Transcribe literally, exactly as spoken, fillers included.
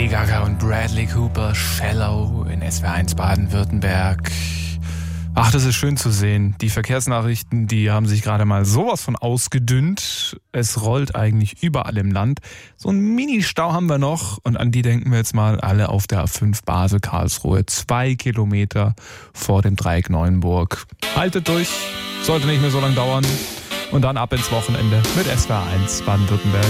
Lady Gaga und Bradley Cooper, Shallow in S W R eins Baden-Württemberg. Ach, das ist schön zu sehen. Die Verkehrsnachrichten, die haben sich gerade mal sowas von ausgedünnt. Es rollt eigentlich überall im Land. So einen Mini-Stau haben wir noch und an die denken wir jetzt mal alle auf der A fünf Basel Karlsruhe. Zwei Kilometer vor dem Dreieck Neuenburg. Haltet durch, sollte nicht mehr so lange dauern. Und dann ab ins Wochenende mit S W R eins Baden-Württemberg.